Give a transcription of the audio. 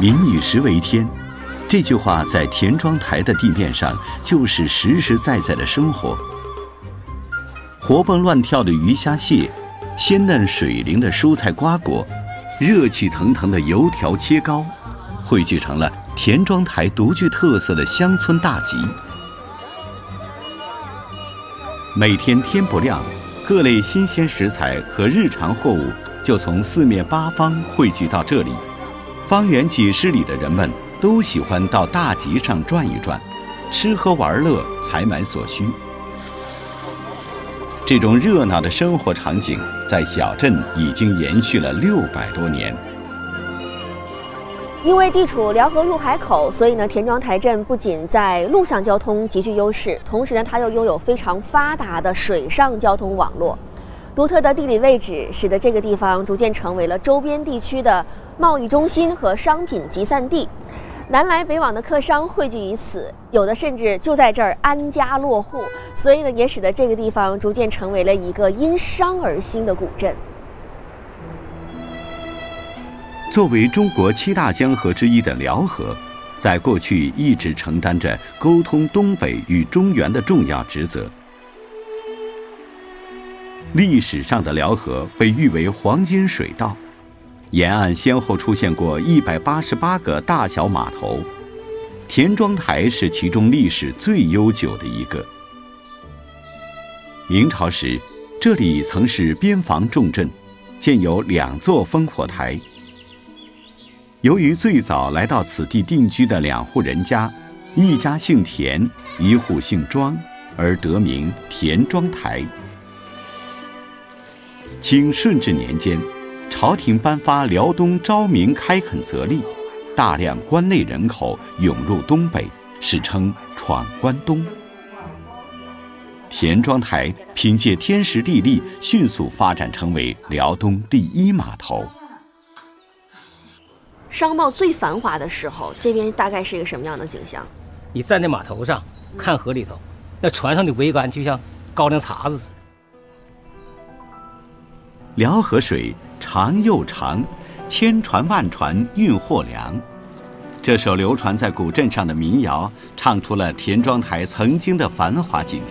民以食为天，这句话在田庄台的地面上就是实实在在的生活。活蹦乱跳的鱼虾蟹，鲜嫩水灵的蔬菜瓜果，热气腾腾的油条切糕，汇聚成了田庄台独具特色的乡村大集。每天天不亮，各类新鲜食材和日常货物就从四面八方汇聚到这里。方圆几十里的人们都喜欢到大集上转一转，吃喝玩乐，采买所需。这种热闹的生活场景在小镇已经延续了600多年。 因为地处辽河入海口，所以呢，田庄台镇不仅在陆上交通极具优势，同时呢，它又拥有非常发达的水上交通网络。独特的地理位置使得这个地方逐渐成为了周边地区的贸易中心和商品集散地。南来北往的客商汇聚于此，有的甚至就在这儿安家落户，所以呢，也使得这个地方逐渐成为了一个因商而兴的古镇。 作为中国7大江河之一的辽河，在过去一直承担着沟通东北与中原的重要职责。历史上的辽河被誉为黄金水道，沿岸先后出现过188个大小码头，田庄台是其中历史最悠久的一个。明朝时，这里曾是边防重镇，建有2座烽火台。由于最早来到此地定居的2户人家，一家姓田，一户姓庄，而得名田庄台。清顺治年间，朝廷颁发辽东昭明开垦则例，大量关内人口涌入东北，史称闯关东。田庄台凭借天时地利，迅速发展成为辽东第1码头。 商贸最繁华的时候，这边大概是一个什么样的景象？ 你站在码头上看河里头，那船上的桅杆就像高粱碴子似的。 辽河水长又长，千船万船运货粮。这首流传在古镇上的民谣，唱出了田庄台曾经的繁华景象。